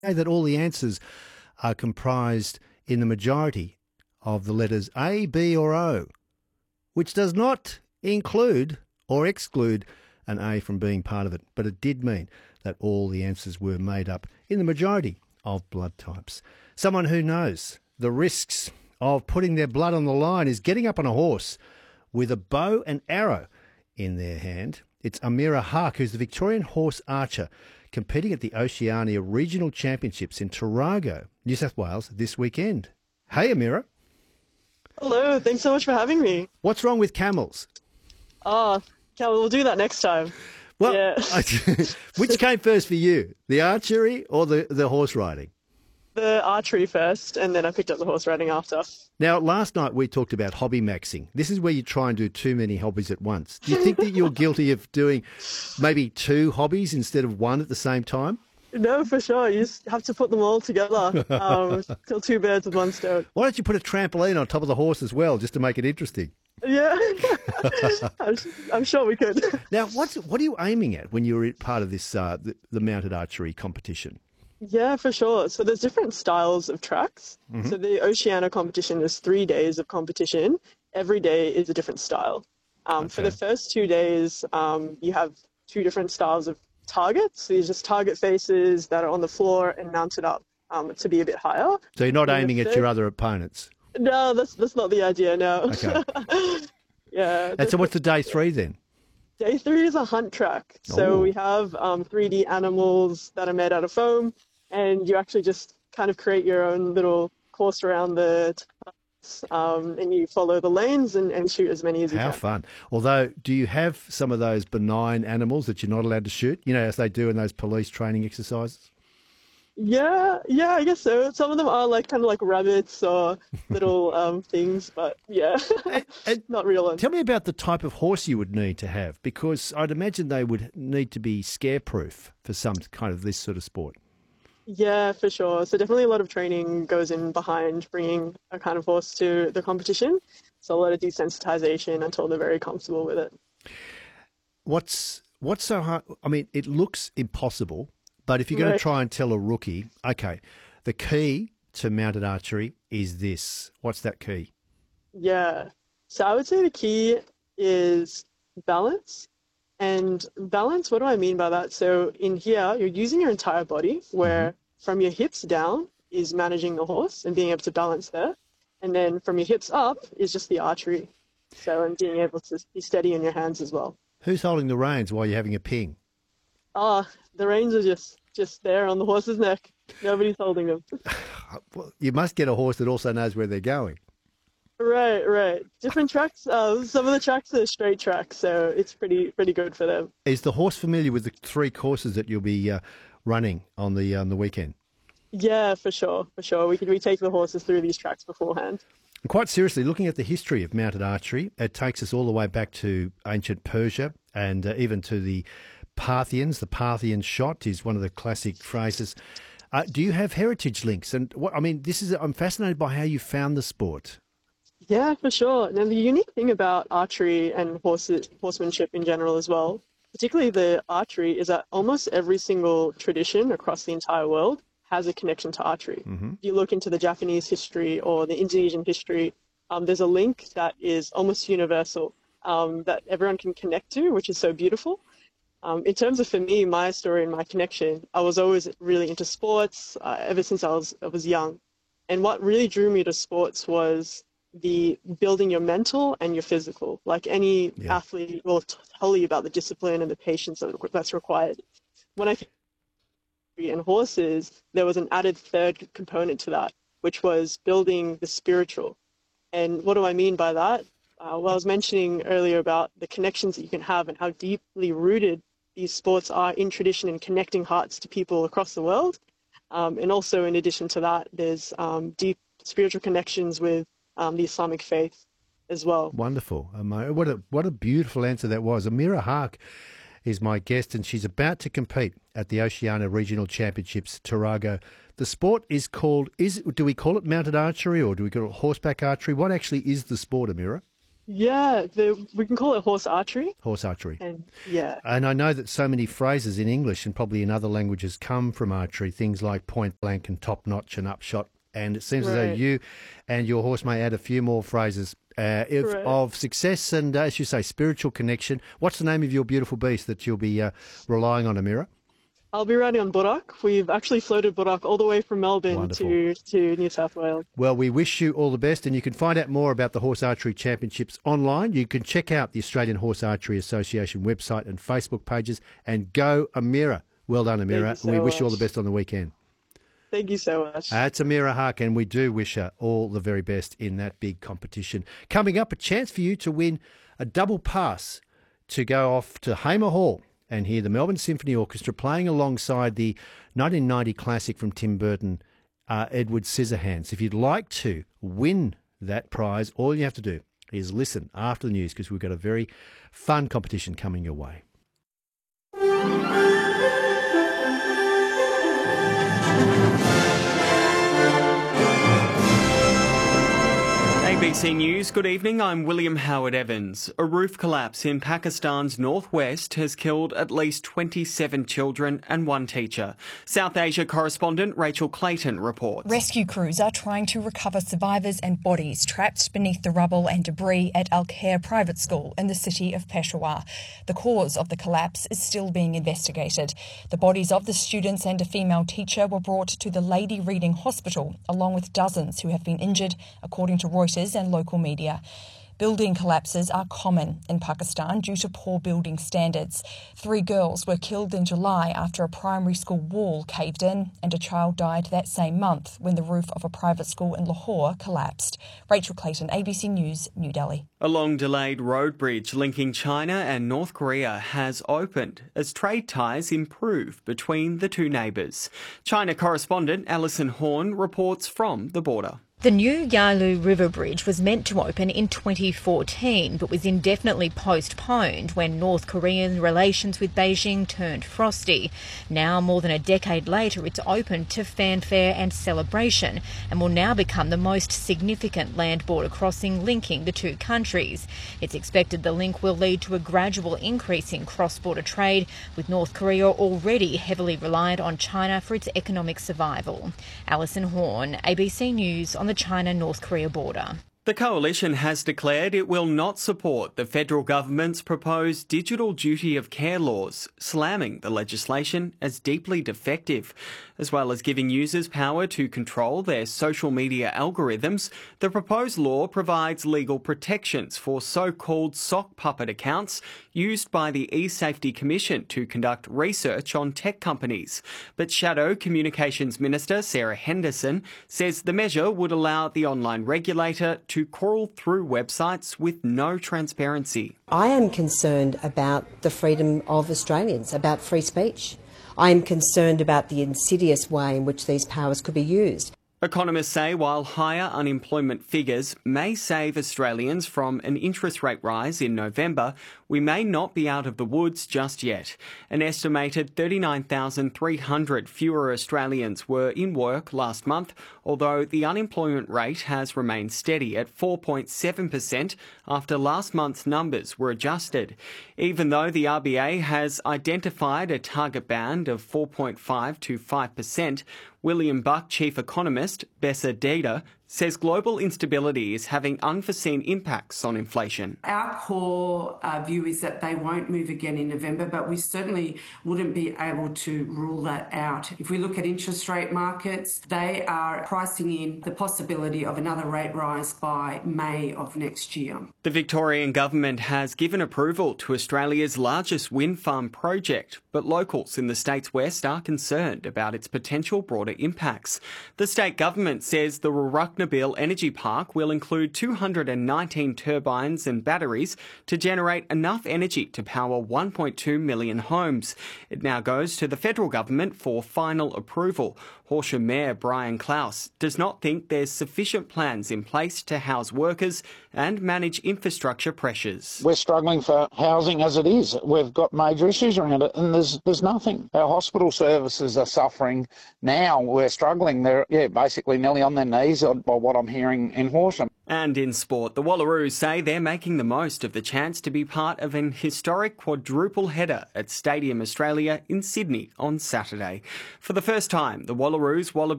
Say that all the answers are comprised in the majority of the letters A, B, or O, which does not include or exclude an A from being part of it, but it did mean that all the answers were made up in the majority of blood types. Someone who knows the risks of putting their blood on the line is getting up on a horse with a bow and arrow in their hand. It's Amira Haque, who's the Victorian horse archer, competing at the Oceania Regional Championships in Tarago, New South Wales, this weekend. Hey, Amira. Hello, thanks so much for having me. What's wrong with camels? Oh, we'll do that next time. Well, Yeah. which came first for you, the archery or the horse riding? The archery first, and then I picked up the horse riding after. Now, last night we talked about hobby maxing. This is where you try and do too many hobbies at once. Do you think that you're guilty of doing maybe two hobbies instead of one at the same time? No, for sure. You just have to put them all together. Kill two birds with one stone. Why don't you put a trampoline on top of the horse as well, just to make it interesting? Yeah, I'm sure we could. Now, what are you aiming at when you're part of this the mounted archery competition? Yeah, for sure. So there's different styles of tracks. So the Oceania competition is 3 days of competition. Every day is a different style. For the first 2 days, you have two different styles of targets. So these are just target faces that are on the floor and mounted up to be a bit higher. So you're not And aiming at your other opponents? No, that's not the idea, no. Okay. Yeah. And so what's the day three then? Day three is a hunt track. So Oh. we have 3D animals that are made out of foam, and you actually just kind of create your own little course around the tracks, and you follow the lanes and shoot as many as you How can. fun. Although, do you have some of those benign animals that you're not allowed to shoot, as they do in those police training exercises? Yeah, I guess so. Some of them are kind of like rabbits or little things, but yeah, And not real ones. tell me about the type of horse you would need to have, because I'd imagine they would need to be scare-proof for some kind of this sort of sport. Yeah, for sure. So definitely a lot of training goes in behind bringing a kind of horse to the competition. So a lot of desensitization until they're very comfortable with it. What's so hard? I mean, it looks impossible, but if you're going to Right. try and tell a rookie, okay, the key to mounted archery is this. What's that key? Yeah. So I would say the key is balance. And balance, what do I mean by that? So in here, you're using your entire body, where from your hips down is managing the horse and being able to balance there. And then from your hips up is just the archery. So, and being able to be steady in your hands as well. Who's holding the reins while you're having a ping? Ah, the reins are just there on the horse's neck. Nobody's holding them. Well, you must get a horse that also knows where they're going. Right. Different tracks. Some of the tracks are straight tracks, so it's pretty good for them. Is the horse familiar with the three courses that you'll be running on the weekend? Yeah, for sure. We take the horses through these tracks beforehand. And quite seriously, looking at the history of mounted archery, it takes us all the way back to ancient Persia and even to the Parthians. The Parthian shot is one of the classic phrases. Do you have heritage links? And I'm fascinated by how you found the sport. Yeah, for sure. Now, the unique thing about archery and horsemanship in general as well, particularly the archery, is that almost every single tradition across the entire world has a connection to archery. If you look into the Japanese history or the Indonesian history, there's a link that is almost universal, that everyone can connect to, which is so beautiful. In terms of, for me, my story and my connection, I was always really into sports ever since I was young. And what really drew me to sports was the building your mental and your physical. Like any athlete will tell you about the discipline and the patience that's required. When I think in horses, there was an added third component to that, which was building the spiritual. And what do I mean by that? Well, I was mentioning earlier about the connections that you can have and how deeply rooted these sports are in tradition and connecting hearts to people across the world. And also, in addition to that, there's deep spiritual connections with the Islamic faith as well. Wonderful. What a beautiful answer that was. Amira Haque is my guest, and she's about to compete at the Oceania Regional Championships, Tarago. The sport is called, do we call it mounted archery or do we call it horseback archery? What actually is the sport, Amira? Yeah, we can call it horse archery. Horse archery. And yeah, And I know that so many phrases in English and probably in other languages come from archery, things like point blank and top notch and upshot. And it seems as though right. you and your horse may add a few more phrases of success and, as you say, spiritual connection. What's the name of your beautiful beast that you'll be relying on, Amira? I'll be riding on Buraq. We've actually floated Buraq all the way from Melbourne Wonderful. to New South Wales. Well, we wish you all the best, and you can find out more about the Horse Archery Championships online. You can check out the Australian Horse Archery Association website and Facebook pages, and go Amira. Well done, Amira. Thank you so We wish you all the much. best on the weekend. Thank you so much. It's Amira Haque, and we do wish her all the very best in that big competition. Coming up, a chance for you to win a double pass to go off to Hamer Hall and hear the Melbourne Symphony Orchestra playing alongside the 1990 classic from Tim Burton, Edward Scissorhands. If you'd like to win that prize, all you have to do is listen after the news, because we've got a very fun competition coming your way. ABC News, good evening, I'm William Howard Evans. A roof collapse in Pakistan's northwest has killed at least 27 children and one teacher. South Asia correspondent Rachel Clayton reports. Rescue crews are trying to recover survivors and bodies trapped beneath the rubble and debris at Al Khair Private School in the city of Peshawar. The cause of the collapse is still being investigated. The bodies of the students and a female teacher were brought to the Lady Reading Hospital, along with dozens who have been injured, according to Reuters and local media. Building collapses are common in Pakistan due to poor building standards. 3 girls were killed in July after a primary school wall caved in, and a child died that same month when the roof of a private school in Lahore collapsed. Rachel Clayton, ABC News, New Delhi. A long-delayed road bridge linking China and North Korea has opened as trade ties improve between the two neighbours. China correspondent Alison Horn reports from the border. The new Yalu River Bridge was meant to open in 2014 but was indefinitely postponed when North Korean relations with Beijing turned frosty. Now, more than a decade later, it's opened to fanfare and celebration and will now become the most significant land border crossing linking the two countries. It's expected the link will lead to a gradual increase in cross-border trade, with North Korea already heavily reliant on China for its economic survival. Alison Horn, ABC News on the China-North Korea border. The coalition has declared it will not support the federal government's proposed digital duty of care laws, slamming the legislation as deeply defective. As well as giving users power to control their social media algorithms, the proposed law provides legal protections for so-called sock puppet accounts used by the eSafety Commission to conduct research on tech companies. But Shadow Communications Minister Sarah Henderson says the measure would allow the online regulator to crawl through websites with no transparency. I am concerned about the freedom of Australians, about free speech. I am concerned about the insidious way in which these powers could be used. Economists say while higher unemployment figures may save Australians from an interest rate rise in November, we may not be out of the woods just yet. An estimated 39,300 fewer Australians were in work last month, although the unemployment rate has remained steady at 4.7% after last month's numbers were adjusted. Even though the RBA has identified a target band of 4.5 to 5%, William Buck chief economist Bessa Deda says global instability is having unforeseen impacts on inflation. Our core view is that they won't move again in November, but we certainly wouldn't be able to rule that out. If we look at interest rate markets, they are pricing in the possibility of another rate rise by May of next year. The Victorian government has given approval to Australia's largest wind farm project, but locals in the state's west are concerned about its potential broader impacts. The state government says the Warrucknabil Energy Park will include 219 turbines and batteries to generate enough energy to power 1.2 million homes. It now goes to the federal government for final approval. Horsham Mayor Brian Klaus does not think there's sufficient plans in place to house workers and manage infrastructure pressures. We're struggling for housing as it is. We've got major issues around it and there's nothing. Our hospital services are suffering now. We're struggling. They're basically nearly on their knees by what I'm hearing in Horsham. And in sport, the Wallaroos say they're making the most of the chance to be part of an historic quadruple header at Stadium Australia in Sydney on Saturday. For the first time, the Wallaroos Wallabies